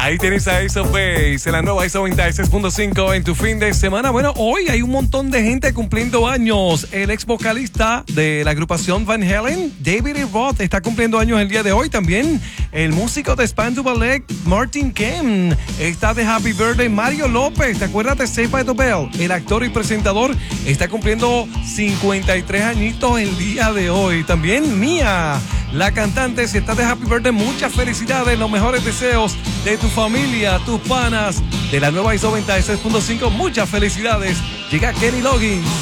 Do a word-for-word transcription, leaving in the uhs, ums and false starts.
Ahí tienes a Ace of Base en la nueva Ace noventa y seis punto cinco en tu fin de semana. Bueno, hoy hay un montón de gente cumpliendo años. El ex vocalista de la agrupación Van Halen, David Lee Roth, está cumpliendo años el día de hoy. También el músico de Spandau Ballet, Martin Kemp, está de Happy Birthday. Mario López, ¿te acuerdas de Saved by the Bell? El actor y presentador está cumpliendo cincuenta y tres añitos el día de hoy. También Mia, la cantante, si estás de Happy Birthday, muchas felicidades, los mejores deseos de tu familia, tus panas, de la nueva Ace noventa y seis punto cinco, muchas felicidades. Llega Kenny Loggins.